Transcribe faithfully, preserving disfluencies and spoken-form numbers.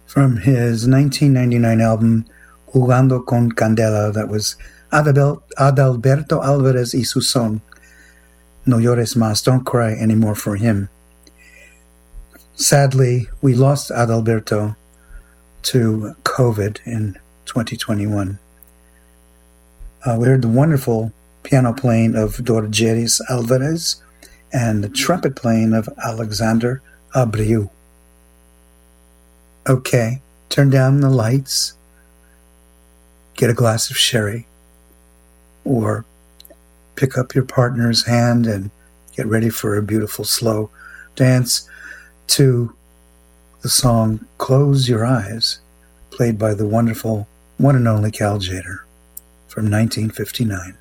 from his nineteen ninety-nine album Jugando con Candela. That was Adalberto Alvarez y su son. No llores más, don't cry anymore for him. Sadly, we lost Adalberto to COVID in twenty twenty-one. Uh, we heard the wonderful piano playing of Dorgeris Alvarez and the trumpet playing of Alexander Abreu. Okay, turn down the lights, get a glass of sherry, or pick up your partner's hand and get ready for a beautiful slow dance to the song Close Your Eyes, played by the wonderful one and only Cal Tjader from nineteen fifty-nine.